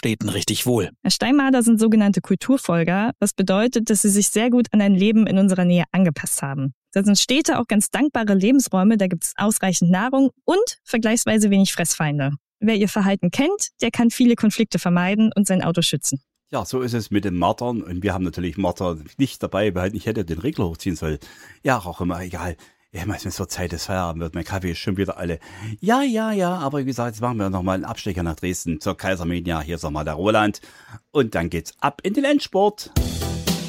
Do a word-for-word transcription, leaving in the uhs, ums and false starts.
Städten richtig wohl. Steinmarder sind sogenannte Kulturfolger, was bedeutet, dass sie sich sehr gut an ein Leben in unserer Nähe angepasst haben. Da sind Städte auch ganz dankbare Lebensräume, da gibt es ausreichend Nahrung und vergleichsweise wenig Fressfeinde. Wer ihr Verhalten kennt, der kann viele Konflikte vermeiden und sein Auto schützen. Ja, so ist es mit den Martern und wir haben natürlich Marter nicht dabei, weil ich hätte den Regler hochziehen sollen. Ja, auch immer, egal. Ja, es wird Zeit des Feierabend, wird mein Kaffee ist schon wieder alle. Ja, ja, ja, aber wie gesagt, jetzt machen wir nochmal einen Abstecher nach Dresden zur Kaisermedia. Hier ist nochmal der Roland und dann geht's ab in den Endsport.